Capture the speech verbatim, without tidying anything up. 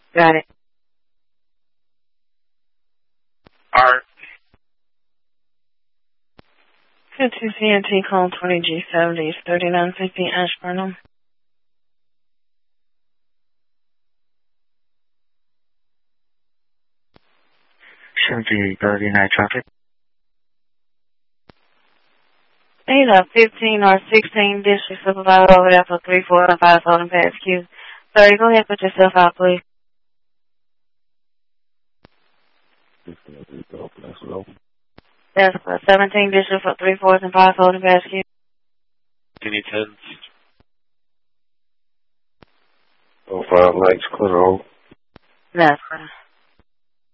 Got it. Art. two two C N T call twenty G seventy, thirty-nine fifty Ashburnham. seventy thirty-nine traffic. Need a fifteen or sixteen district supervisor over there for three, four, and five holding pass Q. Sorry, go ahead and put yourself out, please. That's for seventeen district for three, fours, and five holding pass Q. Any tens? Oh, five lights, clear on. That's for